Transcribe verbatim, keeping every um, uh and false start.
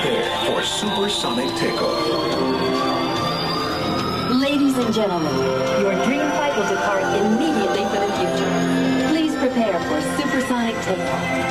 Prepare for supersonic takeoff. Ladies and gentlemen, your dream flight will depart immediately for the future. Please prepare for supersonic takeoff.